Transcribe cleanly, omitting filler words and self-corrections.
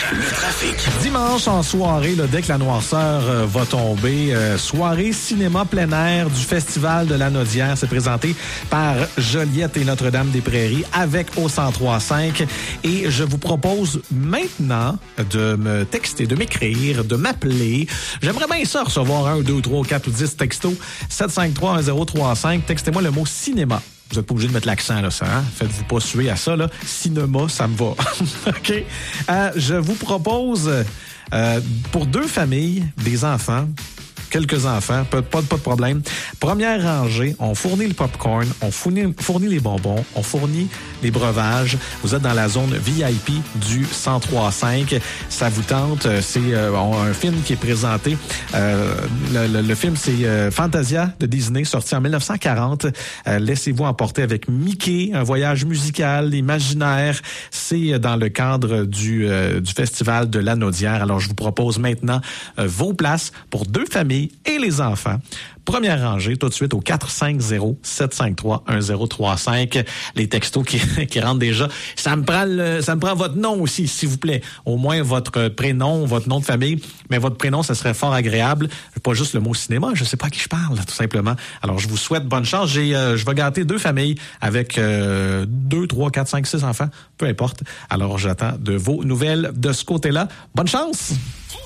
le trafic. Dimanche en soirée, là, dès que la noirceur va tomber, soirée cinéma plein air du Festival de Lanaudière. C'est présenté par Joliette et Notre-Dame-des-Prairies avec au 103.5. Et je vous propose maintenant de me texter, de m'écrire, de m'appeler. J'aimerais bien ça recevoir 1, 2, 3, 4 ou 10 textos. 753-1035. Textez-moi le mot cinéma. Vous n'êtes pas obligé de mettre l'accent, là, ça, hein? Faites-vous pas suer à ça, là. Cinéma, ça me va. OK? Je vous propose, pour 2 familles, des enfants, quelques enfants, pas de problème. Première rangée, on fournit le popcorn, on fournit les bonbons, on fournit les breuvages. Vous êtes dans la zone VIP du 103.5. Ça vous tente. C'est un film qui est présenté. Le film, c'est Fantasia de Disney, sorti en 1940. Laissez-vous emporter avec Mickey, un voyage musical, imaginaire. C'est dans le cadre du Festival de Lanaudière. Alors, je vous propose maintenant vos places pour 2 familles et les enfants. Première rangée, tout de suite au 450-753-1035. Les textos qui rentrent déjà. Ça me prend votre nom aussi, s'il vous plaît. Au moins votre prénom, votre nom de famille. Mais votre prénom, ça serait fort agréable. Pas juste le mot cinéma. Je sais pas à qui je parle, tout simplement. Alors, je vous souhaite bonne chance. Je vais gâter 2 familles avec 2, 3, 4, 5, 6 enfants. Peu importe. Alors, j'attends de vos nouvelles de ce côté-là. Bonne chance!